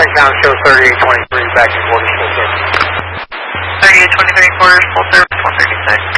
Down show 3823 back in quarters full service. 3823 quarters full service 136.